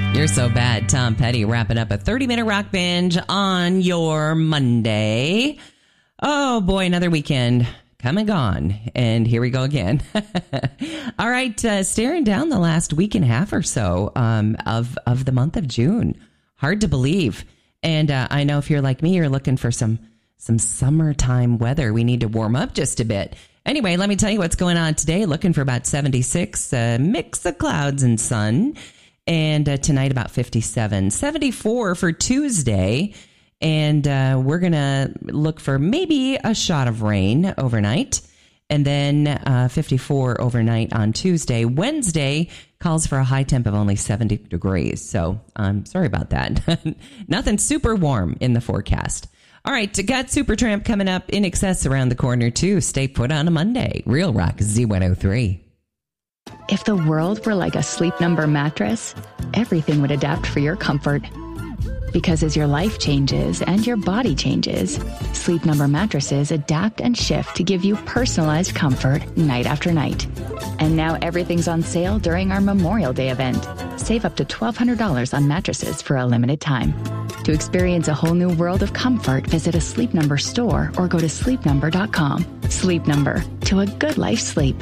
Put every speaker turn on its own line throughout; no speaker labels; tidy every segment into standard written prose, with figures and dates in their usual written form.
You're so bad. Tom Petty wrapping up a 30-minute rock binge on your Monday. Oh, boy, another weekend come and gone. And here we go again. All right, staring down the last week and a half or so of the month of June. Hard to believe. And I know if you're like me, you're looking for some summertime weather. We need to warm up just a bit. Anyway, let me tell you what's going on today. Looking for about 76, mix of clouds and sun. And tonight about 57, 74 for Tuesday. And we're going to look for maybe a shot of rain overnight. And then 54 overnight on Tuesday. Wednesday calls for a high temp of only 70 degrees. So I'm sorry about that. Nothing super warm in the forecast. All right, got Supertramp coming up in excess around the corner, too. Stay put on a Monday. Real Rock Z103.
If the world were like a Sleep Number mattress, everything would adapt for your comfort. Because as your life changes and your body changes, Sleep Number mattresses adapt and shift to give you personalized comfort night after night. And now everything's on sale during our Memorial Day event. Save up to $1,200 on mattresses for a limited time. To experience a whole new world of comfort, visit a Sleep Number store or go to sleepnumber.com. Sleep Number, to a good life sleep.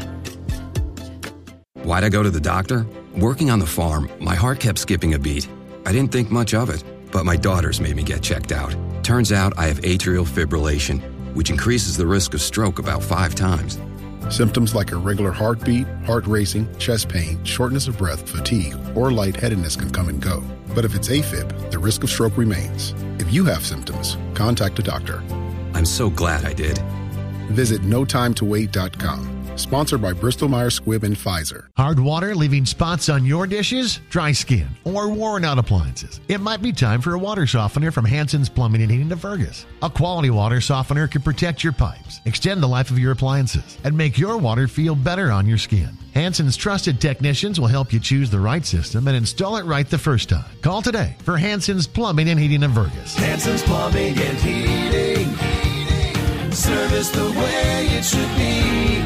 Why'd I go to the doctor? Working on the farm, my heart kept skipping a beat. I didn't think much of it, but my daughters made me get checked out. Turns out I have atrial fibrillation, which increases the risk of stroke about 5 times.
Symptoms like irregular heartbeat, heart racing, chest pain, shortness of breath, fatigue, or lightheadedness can come and go. But if it's AFib, the risk of stroke remains. If you have symptoms, contact a doctor.
I'm so glad I did.
Visit notimetowait.com. Sponsored by Bristol-Myers Squibb and Pfizer.
Hard water leaving spots on your dishes, dry skin, or worn out appliances. It might be time for a water softener from Hanson's Plumbing and Heating of Fergus. A quality water softener can protect your pipes, extend the life of your appliances, and make your water feel better on your skin. Hanson's trusted technicians will help you choose the right system and install it right the first time. Call today for Hanson's Plumbing and Heating of Fergus.
Hanson's Plumbing and Heating. Service the way it should be.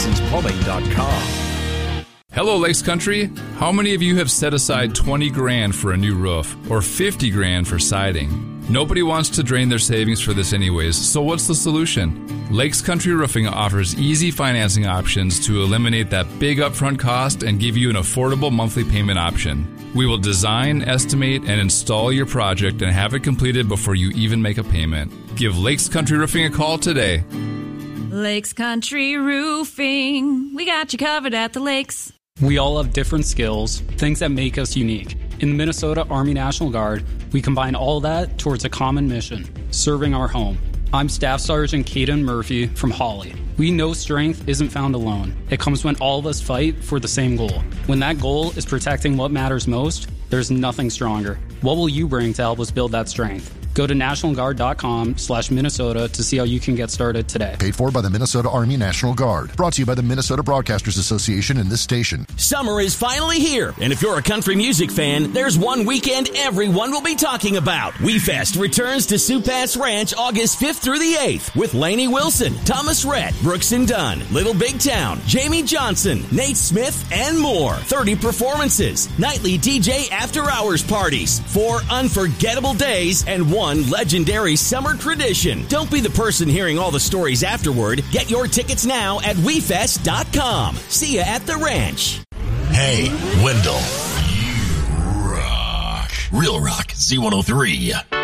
Hanson'sPlumbing.com.
Hello, Lakes Country. How many of you have set aside 20 grand for a new roof or 50 grand for siding? Nobody wants to drain their savings for this anyways, so what's the solution? Lakes Country Roofing offers easy financing options to eliminate that big upfront cost and give you an affordable monthly payment option. We will design, estimate, and install your project and have it completed before you even make a payment. Give Lakes Country Roofing a call today.
Lakes Country Roofing. We got you covered at the lakes.
We all have different skills, things that make us unique. In the Minnesota Army National Guard, we combine all that towards a common mission, serving our home. I'm Staff Sergeant Caden Murphy from Hawley. We know strength isn't found alone. It comes when all of us fight for the same goal. When that goal is protecting what matters most, there's nothing stronger. What will you bring to help us build that strength? Go to nationalguard.com/Minnesota to see how you can get started today.
Paid for by the Minnesota Army National Guard. Brought to you by the Minnesota Broadcasters Association and this station.
Summer is finally here, and if you're a country music fan, there's one weekend everyone will be talking about. WeFest returns to Sioux Pass Ranch August 5th through the 8th with Lainey Wilson, Thomas Rhett, Brooks and Dunn, Little Big Town, Jamie Johnson, Nate Smith, and more. 30 performances, nightly DJ after-hours parties, 4 unforgettable days, and 1 legendary summer tradition. Don't be the person hearing all the stories afterward. Get your tickets now at WeFest.com. See ya at the ranch.
Hey, Wendell. You rock. Real Rock Z103.